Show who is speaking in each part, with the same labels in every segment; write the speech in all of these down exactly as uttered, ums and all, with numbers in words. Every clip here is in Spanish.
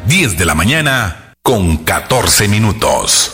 Speaker 1: diez de la mañana con catorce minutos.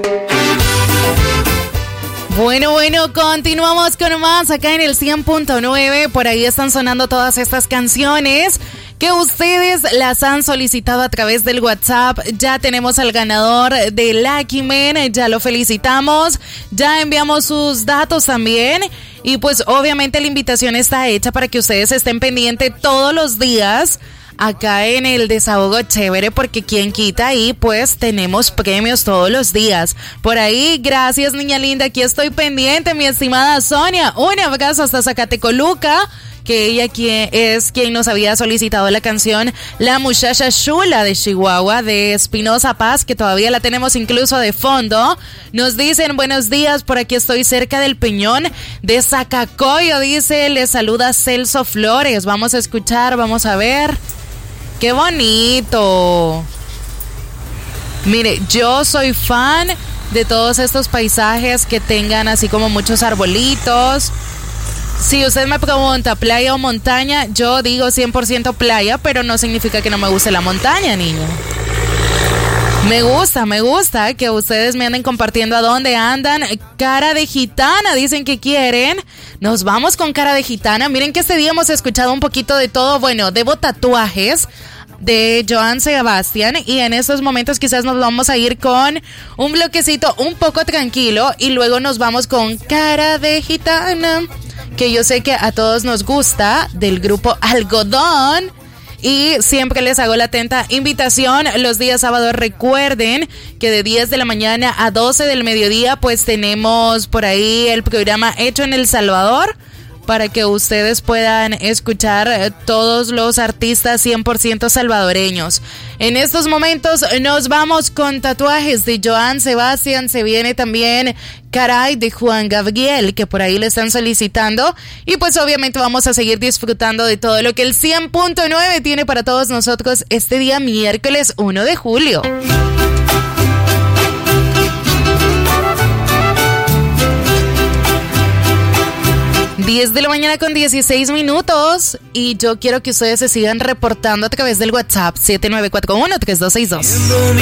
Speaker 2: Bueno, bueno, continuamos con más acá en el cien punto nueve. Por ahí están sonando todas estas canciones que ustedes las han solicitado a través del WhatsApp. Ya tenemos al ganador de Lucky Man, ya lo felicitamos, ya enviamos sus datos también. Y pues obviamente la invitación está hecha para que ustedes estén pendientes todos los días acá en el Desahogo Chévere, porque quien quita ahí, pues tenemos premios todos los días. Por ahí, gracias niña linda, aquí estoy pendiente, mi estimada Sonia. Un abrazo hasta Zacatecoluca, que ella quien es quien nos había solicitado la canción La Muchacha Chula de Chihuahua, de Espinosa Paz, que todavía la tenemos incluso de fondo. Nos dicen buenos días, por aquí estoy cerca del Peñón de Zacacoyo, dice, le saluda Celso Flores. Vamos a escuchar, vamos a ver. ¡Qué bonito! Mire, yo soy fan de todos estos paisajes que tengan así como muchos arbolitos. Si usted me pregunta playa o montaña, yo digo cien por ciento playa, pero no significa que no me guste la montaña, niño. Me gusta, me gusta que ustedes me anden compartiendo a dónde andan. Cara de gitana, dicen que quieren. Nos vamos con cara de gitana. Miren que este día hemos escuchado un poquito de todo. Bueno, debo tatuajes de Joan Sebastián, y en estos momentos quizás nos vamos a ir con un bloquecito un poco tranquilo y luego nos vamos con cara de gitana, que yo sé que a todos nos gusta, del grupo Algodón. Y siempre les hago la atenta invitación los días sábados. Recuerden que de diez de la mañana a doce del mediodía pues tenemos por ahí el programa Hecho en El Salvador, para que ustedes puedan escuchar todos los artistas cien por ciento salvadoreños. En estos momentos nos vamos con tatuajes de Joan Sebastián. Se viene también Caray de Juan Gabriel, que por ahí le están solicitando. Y pues obviamente vamos a seguir disfrutando de todo lo que el cien punto nueve tiene para todos nosotros este día miércoles uno de julio. diez de la mañana con dieciséis minutos, y yo quiero que ustedes se sigan reportando a través del WhatsApp siete nueve cuatro uno tres dos seis dos.